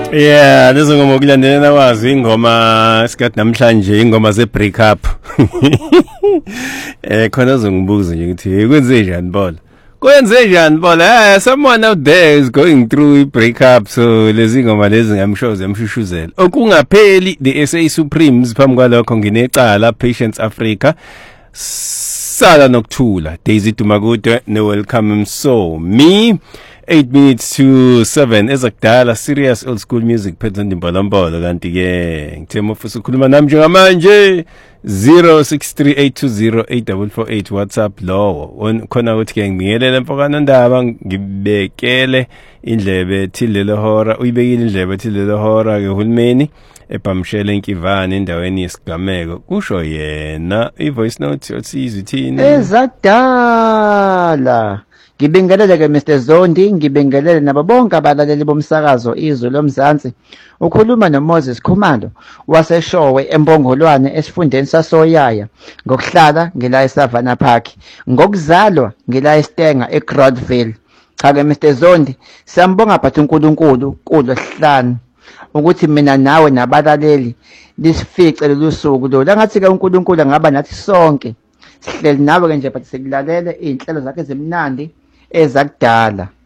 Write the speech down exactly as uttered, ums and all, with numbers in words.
Yeah, lezo ngoma okulandelela wazi ingoma sikade namhlanje ingoma ze break up. Eh khona uzongibuza nje ukuthi kwenze njani bola? Kwenze njani bola? Eh someone out there is going through a break up, so lezi ngoma lezi ngamsho zemshushuzela. Okungapheli the S A Supremes phambi kwalokho nginecala Patience Africa. Sala Noctula, Daisy Tumaguta, no welcome so me. eight minutes to seven ezakudala serious old school music phethe ndimbalambolo kanti ke ngithema futhi ukukhuluma nami njengamanje zero six three eight two zero eight four four eight WhatsApp lo khona ukuthi ke ngibingelele mfokana ndaba ngibekele indlebe thilelo hora uyibekile indlebe thilelo hora ke uhulumeni ebhamshele inkivane endaweni yesigameko kusho yena ivoice note yotsizwe thini ezadala. Ngibingelele ke Mister Zondi, ngibingelele nabo bonke abalaleli bomsakazo izwe lomzansi. Ukhuluma noMoses Khumalo waseshowe eMpongolwane esifundeni saSoyaya, ngokuhlala ngila eSavannah Park, ngokuzalwa ngila eStenga eGroundville. Cha ke Mister Zondi, siyambonga phatha uNkulunkulu kulo sihlanu ukuthi mina nawe nabalaleli lisifice lelusuku lo. La ngathi ke uNkulunkulu ngaba nathi sonke sihleli nawe ke nje phatha sikulalele inhlelo zakhe zemnandi ezakudala.